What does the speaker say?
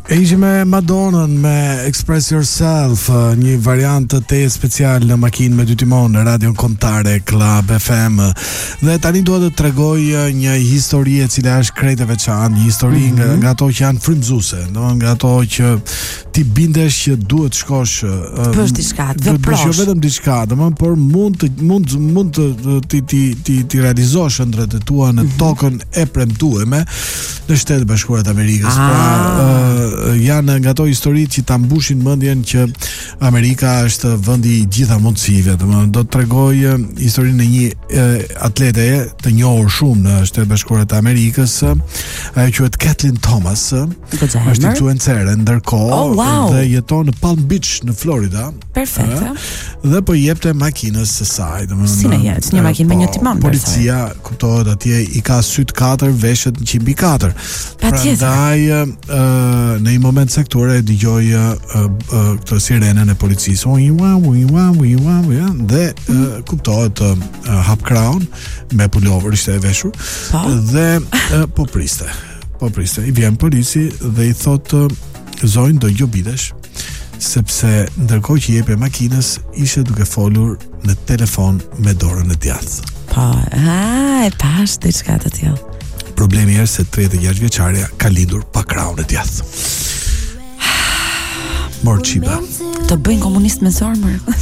E ishim me Madonnën me Express Yourself, një variant të special në makinë me dy timon në radion kombëtare Club FM. Dhe tani dua të tregoj një histori e cila është krejt e veçantë, një histori nga ato që janë frymëzuese, domethënë nga ato që ti bindesh që duhet shkosh bësh diçka, të veprosh. Jo vetëm diçka, domethënë por mund të ti realizosh ëndrrat e tua në tokën e premtueme në Shtetet Bashkuara të Amerikës. Pra janë nga ato historitë që ta mbushin mendjen që Amerika është vendi i gjitha mundësive. Domethënë do të tregoj historinë e një atlete të njohur shumë në Shtetet Bashkuara të Amerikës. Ajo quhet Kathleen Thomas. Është influencere ndërkohë dhe jeton në Palm Beach në Florida. Perfekt. Dhe po jepte makinës së saj, domethënë. Si ne jetë një makinë me një timon. Policia kuptohet atje i ka syt 4, veshët 104. Prandaj në një moment sektor e dëgjoj këtë sirenën e policisë. Dhe kuptohet hap krahun me pulover ishte e veshur. Dhe po priste. I vjen polici dhe i thotë zonjë do gjobitesh, sepse ndërkohë që jepe makinës ishte duke folur në telefon me dorën e djathtë. Po, e pash diçka të tillë. Problemi është se 36 vjeçaria ka lindur pa krahun e djathtë. Morçiba. Të bëjnë komunist me zorë,